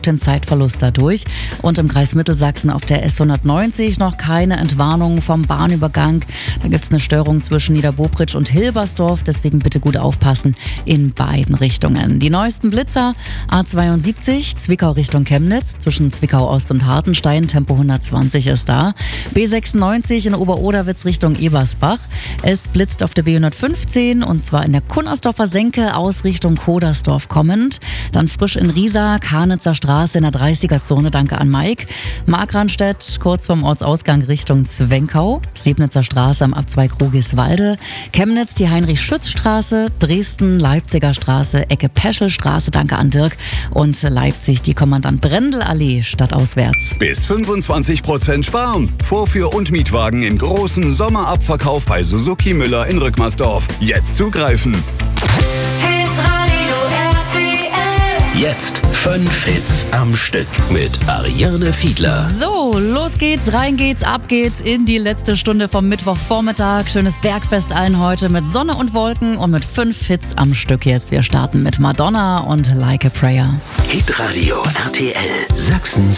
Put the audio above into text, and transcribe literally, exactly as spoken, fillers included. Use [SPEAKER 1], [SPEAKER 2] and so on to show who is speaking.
[SPEAKER 1] den Zeitverlust dadurch. Und im Kreis Mittelsachsen auf der S hundertneunzig noch keine Entwarnung vom Bahnübergang. Da gibt es eine Störung zwischen Niederbobritsch und Hilbersdorf, deswegen bitte gut aufpassen in beiden Richtungen. Die neuesten Blitzer: A zweiundsiebzig, Zwickau Richtung Chemnitz, zwischen Zwickau Ost und Hartenstein, Tempo hundertzwanzig ist da. B sechsundneunzig in Oberoderwitz Richtung Ebersbach. Es blitzt auf der B hundertfünfzehn und zwar in der Kunnersdorfer Senke aus Richtung Kodersdorf kommend. Dann frisch in Riesa, Karnitzer Straße in der dreißiger-Zone, danke an Mike. Markranstädt kurz vorm Ortsausgang Richtung Zwenkau. Siebnitzer Straße am Abzweig Rugiswalde. Chemnitz die Heinrich-Schütz-Straße. Dresden Leipziger Straße, Ecke Peschelstraße, danke an Dirk. Und Leipzig die Kommandant-Brendel-Allee stadtauswärts.
[SPEAKER 2] Bis fünfundzwanzig Prozent sparen. Vorführ- und Mietwagen im großen Sommerabverkauf bei Suzuki Müller in Rückmersdorf. Jetzt zugreifen.
[SPEAKER 3] Hitradio R T L.
[SPEAKER 4] Jetzt fünf Hits am Stück mit Ariane Fiedler.
[SPEAKER 1] So, los geht's, rein geht's, ab geht's in die letzte Stunde vom Mittwochvormittag. Schönes Bergfest allen heute mit Sonne und Wolken und mit fünf Hits am Stück jetzt. Wir starten mit Madonna und Like a Prayer.
[SPEAKER 4] Hitradio R T L Sachsens